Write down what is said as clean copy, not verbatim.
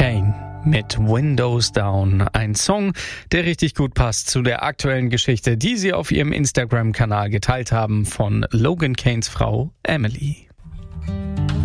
Kane mit Windows Down. Ein Song, der richtig gut passt zu der aktuellen Geschichte, die sie auf ihrem Instagram-Kanal geteilt haben von Logan Kanes Frau Emily.